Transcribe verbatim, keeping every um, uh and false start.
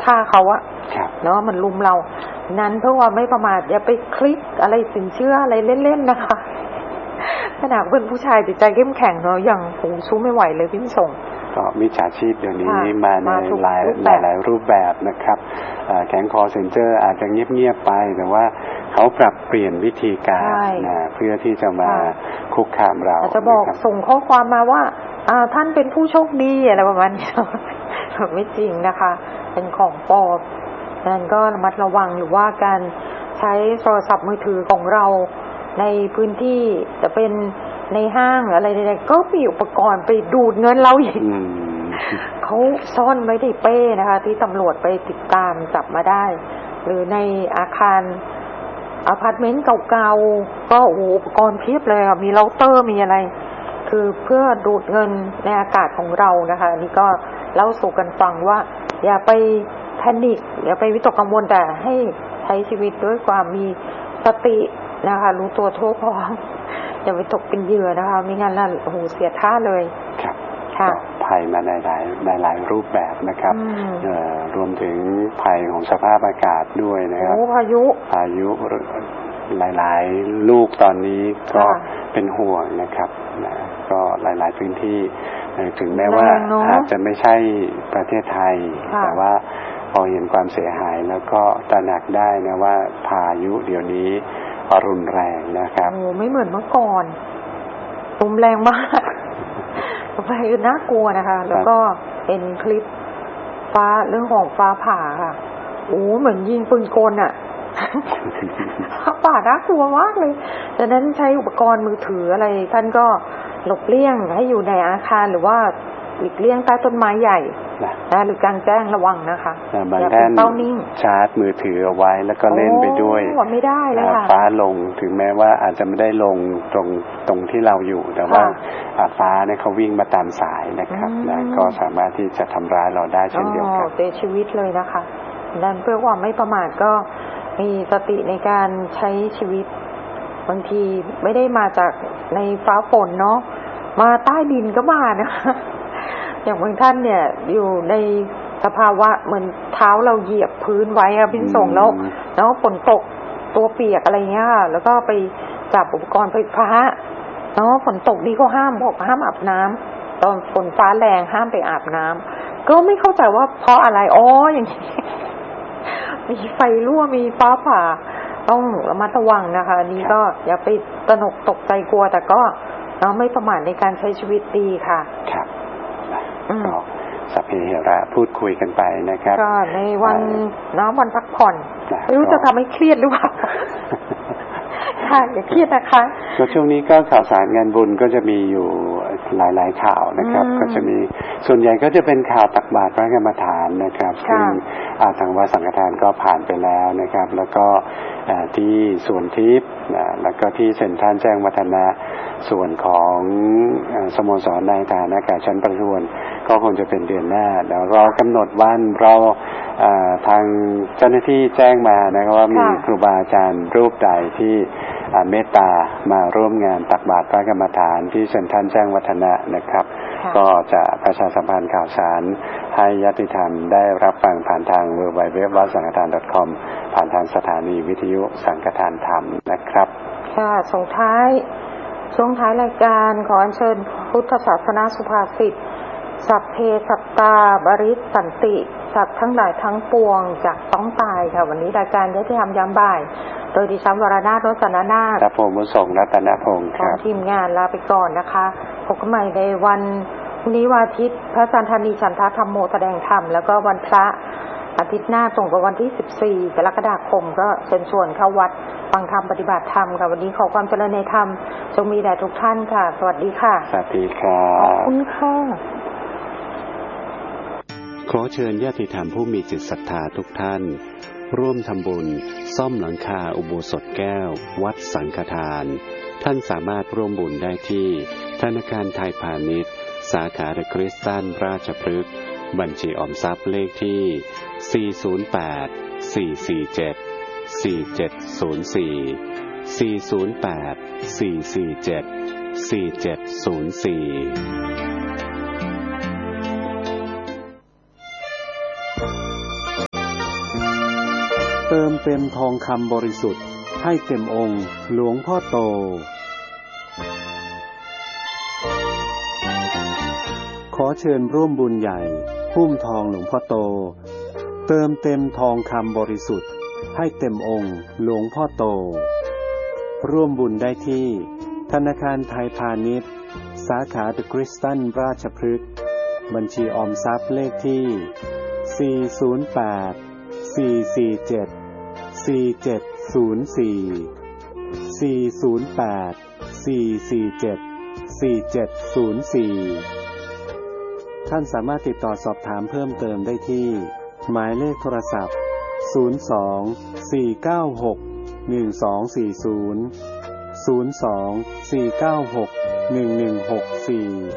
ฆ่าเขาอะเนาะมันลุมเรานั้นเพื่อว่าไม่ประมาทอย่าไปคลิกอะไรสินเชื่ออะไรเล่นๆนะคะขนาดเป็นผู้ชายจิตใจเข้มแข็งเนาะอย่างโหสู้ไม่ไหวเลยพี่ส่งก็มิจฉาชีพเดี๋ยวนี้มาในหลายหลายหลายรูปแบบนะครับแก๊งคอลเซ็นเตอร์อาจจะเงียบๆไปแต่ว่าเขาปรับเปลี่ยนวิธีการนะเพื่อที่จะมาคุกคามเราอาจจะบอกส่งข้อความมาว่าท่านเป็นผู้โชคดีอะไรประมาณนี้ไม่จริงนะคะเป็นของปลอมนั้นก็ระมัดระวังหรือว่าการใช้โทรศัพท์มือถือของเราในพื้นที่จะเป็นในห้างอะไรใดๆก็มีอุปกรณ์ไปดูดเงินเราอีกเขาซ่อนไว้ในเป้นะคะที่ตำรวจไปติดตามจับมาได้หรือในอาคารอพาร์ตเมนต์เก่าๆก็โอ้อุปกรณ์เพียบเลยค่ะมีเราเตอร์มีอะไรคือเพื่อดูดเงินในอากาศของเรานะคะนี่ก็เล่าสู่กันฟังว่าอย่าไปแพนิคอย่าไปวิตกกังวลแต่ให้ใช้ชีวิตด้วยความมีสตินะคะรู้ตัวทั่วพร้อมอย่าไปตกเป็นเหยื่อนะคะไม่งั้นล่ะโอ้โหเสียท่าเลยครับค่ะภัยมาในหลายในหลายรูปแบบนะครับรวมถึงภัยของสภาพอากาศด้วยนะครับพายุพายุหลายๆลูกตอนนี้ก็เป็นห่วงนะครับนะก็หลายๆพื้นที่ถึงแม้ว่าอาจจะไม่ใช่ประเทศไทยแต่ว่าพอเห็นความเสียหายแล้วก็ตระหนักได้นะว่าพายุเดี๋ยวนี้รุนแรงนะครับโอ้ไม่เหมือนเมื่อก่อนรุนแรงมากไปน่ากลัวนะคะแล้วก็เป็นคลิปฟ้าเรื่องของฟ้าผ่าค่ะโอ้เหมือนยิงปืนกลอ่ะฟ้าผ่าน่ากลัวมากเลยดังนั้นใช้อุปกรณ์มือถืออะไรท่านก็หลบเลี่ยงให้อยู่ในอาคารหรือว่าหลีกเลี่ยงใต้ต้นไม้ใหญ่นะหรือกลางแจ้งระวังนะคะบางท่านชาร์จมือถือเอาไว้แล้วก็เล่นไปด้วยไม่ได้เลยค่ะฟ้าลงถึงแม้ว่าอาจจะไม่ได้ลงตรงตรงที่เราอยู่แต่ว่าฟ้าเนี่ยเขาวิ่งมาตามสายนะครับนะก็สามารถที่จะทำร้ายเราได้เช่นเดียวกันเสียชีวิตเลยนะคะดังนั้นเพื่อความไม่ประมาทก็มีสติในการใช้ชีวิตบางทีไม่ได้มาจากในฟ้าฝนเนาะมาใต้ดินก็มานะคะอย่างบางท่านเนี่ยอยู่ในสภาวะเหมือนเท้าเราเหยียบพื้นไว้อะพี่ส่งแล้วแล้วฝนตกตัวเปียกอะไรเงี้ยแล้วก็ไปจับอุปกรณ์ไฟฟ้าเนาะฝนตกนี่เขาห้ามบอกห้ามอาบน้ำตอนฝนฟ้าแรงห้ามไปอาบน้ำก็ไม่เข้าใจว่าเพราะอะไรอ๋ออย่างนี้มีไฟรั่วมีฟ้าผ่าต้องระมัดระวังนะคะอันนี้ก็อย่าไปตระหนกตกใจกลัวแต่ก็เนาะไม่ประมาทในการใช้ชีวิตดีค่ะครับก็สัพเพเหระพูดคุยกันไปนะครับก็ในวันน้ำวันพักผ่อนไม่รู้จะทำให้เครียดหรือเปล่าค่ะอย่าเครียดนะคะก็ช่วงนี้ก็ข่าวสารงานบุญก็จะมีอยู่หลายๆข่าวนะครับก็จะมีส่วนใหญ่ก็จะเป็นข่าวตักบาตรพระกรรมฐานนะครับซึ่งทางวัดสังฆทานก็ผ่านไปแล้วนะครับแล้วก็ที่สวนทิพย์แล้วก็ที่เซ็นทรัลแจ้งวัฒนะส่วนของสโมสรนายทหารอากาศชั้นประทวนก็คงจะเป็นเดือนหน้าเดี๋ยวรอกำหนดวันเราทางเจ้าหน้าที่แจ้งมานะครับว่ามีครูบาอาจารย์รูปใดที่เมตตามาร่วมงานตักบาตรพระกรรมฐานที่เซ็นทรัลแจ้งวัฒนะนะครับก็จะประชาสัมพันธ์ข่าวสารให้ญาติธรรมได้รับฟังผ่านทาง ดับเบิลยู ดับเบิลยู ดับเบิลยู ดอท วัดสังฆทาน ดอท คอม ผ่านทางสถานีวิทยุสังฆทานธรรมนะครับค่ะส่งท้ายช่วงท้ายรายการขออัญเชิญพุทธศาสนาสุภาษิตสัพเพสัตตาบริสสันติสัตว์ทั้งหลายทั้งปวงจะต้องตายค่ะวันนี้รายการได้ที่ทำยามบ่ายโดยดิฉันวรนาถ รสนนาถและผมบุญส่งรัตนพงศ์ครับทีมงานลาไปก่อนนะคะพบกันใหม่ในวันพรุ่งนี้วันอาทิตย์พระอาจารย์ธานีฉันทธรรมโมแสดงธรรมแล้วก็วันพระอาทิตย์หน้าตรงกับวันที่สิบสี่กรกฎาคมก็เชิญชวนเข้าวัดฟังธรรมปฏิบัติธรรมค่ะวันนี้ขอความเจริญในธรรมจงมีแด่ทุกท่านค่ะสวัสดีค่ะสวัสดีค่ะขอบคุณค่ะขอเชิญญาติธรรมผู้มีจิตศรัทธาทุกท่านร่วมทำบุญซ่อมหลังคาอุโบสถแก้ววัดสังฆทานท่านสามารถร่วมบุญได้ที่ธนาคารไทยพาณิชย์สาขาคริสตัลราชพฤกษ์บัญชีออมทรัพย์เลขที่สี่ ศูนย์ แปด สี่ สี่ เจ็ด สี่ เจ็ด ศูนย์ สี่ สี่ ศูนย์ แปด สี่ สี่ เจ็ด สี่ เจ็ด ศูนย์ สี่เติมเต็มทองคำบริสุทธิ์ให้เต็มองค์หลวงพ่อโตขอเชิญร่วมบุญใหญ่หุ้มทองหลวงพ่อโตเติมเต็มทองคำบริสุทธิ์ให้เต็มองค์หลวงพ่อโตร่วมบุญได้ที่ธนาคารไทยพาณิชย์สาขาเดอะคริสตันราชพฤกษ์บัญชีออมทรัพย์เลขที่สี่ ศูนย์ แปด สี่ สี่ เจ็ด สี่ เจ็ด ศูนย์ สี่ สี่ ศูนย์ แปด สี่ สี่ เจ็ด สี่ เจ็ด ศูนย์ สี่ท่านสามารถติดต่อสอบถามเพิ่มเติมได้ที่หมายเลขโทรศัพท์ศูนย์ สอง สี่ เก้า หก หนึ่ง สอง สี่ ศูนย์ ศูนย์ สอง สี่ เก้า หก หนึ่ง หนึ่ง หก สี่